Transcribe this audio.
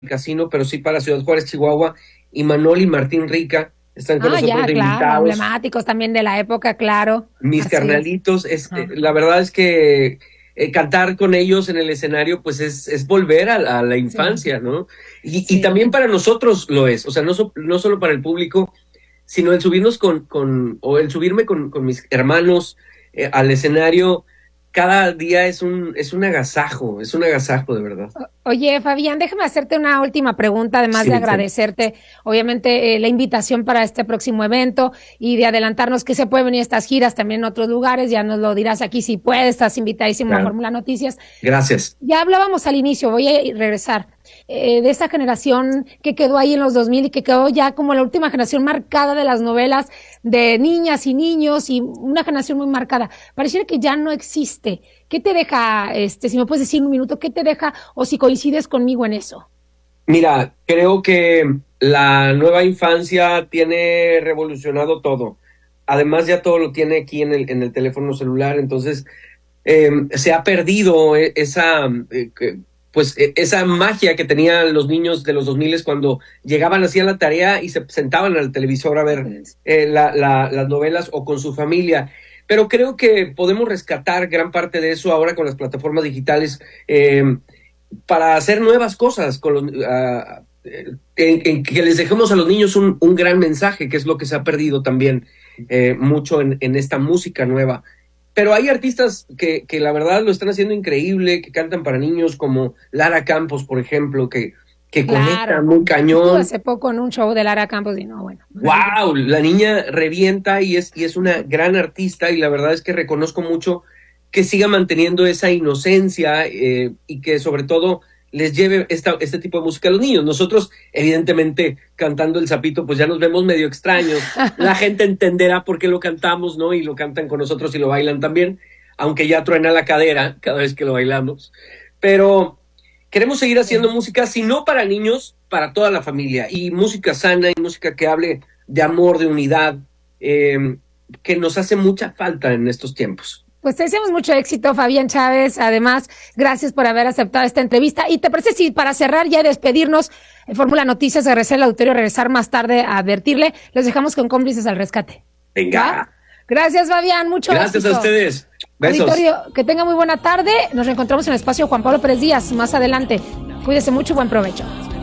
casino, pero sí para Ciudad Juárez, Chihuahua, y Manol y Martín Rica están con nosotros Ya, de claro, invitados. emblemáticos también de la época, claro. Mis Así es. carnalitos, Ajá. la verdad es que cantar con ellos en el escenario, pues es volver a la Sí, infancia, ¿no? Y sí. también para nosotros lo es, o sea, no solo para el público, sino el subirnos o el subirme con mis hermanos al escenario, cada día es un agasajo de verdad. Oye, Fabián, déjame hacerte una última pregunta, además Sí, de Michelle. agradecerte, obviamente, la invitación para este próximo evento y de adelantarnos que se puede venir a estas giras también en otros lugares. Ya nos lo dirás aquí si puedes, estás invitadísimo a Claro. Fórmula Noticias. Gracias. Ya hablábamos al inicio, voy a regresar, de esa generación que quedó ahí en los 2000 y que quedó ya como la última generación marcada de las novelas de niñas y niños y una generación muy marcada. Pareciera que ya no existe. ¿Qué te deja, si me puedes decir un minuto, qué te deja o si coincides conmigo en eso? Mira, creo que la nueva infancia tiene revolucionado todo. Además, ya todo lo tiene aquí en el teléfono celular, entonces se ha perdido esa magia que tenían los niños de los 2000 cuando llegaban, hacían la tarea y se sentaban al televisor a ver las novelas o con su familia. Pero creo que podemos rescatar gran parte de eso ahora con las plataformas digitales. Para hacer nuevas cosas, en que les dejemos a los niños un gran mensaje, que es lo que se ha perdido también mucho en esta música nueva. Pero hay artistas que la verdad lo están haciendo increíble, que cantan para niños, como Lara Campos, por ejemplo, que conecta Claro. muy Estuve cañón. hace poco en un show de Lara Campos y no, bueno, maravilloso. ¡Wow! La niña revienta y es una gran artista, y la verdad es que reconozco mucho que siga manteniendo esa inocencia y que sobre todo les lleve este tipo de música a los niños. Nosotros, evidentemente, cantando El Sapito, pues ya nos vemos medio extraños. La gente entenderá por qué lo cantamos, ¿no? Y lo cantan con nosotros y lo bailan también, aunque ya truena la cadera cada vez que lo bailamos. Pero queremos seguir haciendo música, si no para niños, para toda la familia, y música sana y música que hable de amor, de unidad, que nos hace mucha falta en estos tiempos. Pues te deseamos mucho éxito, Fabián Chávez. Además, gracias por haber aceptado esta entrevista. Y te parece si para cerrar ya y despedirnos, Fórmula Noticias, regresar al auditorio, regresar más tarde a advertirle, les dejamos con Cómplices al Rescate. ¿Va? Venga. Gracias, Fabián. Mucho Gracias a éxito. ustedes. Besos. Auditorio, que tenga muy buena tarde. Nos reencontramos en el espacio Juan Pablo Pérez Díaz más adelante. Cuídese mucho y buen provecho.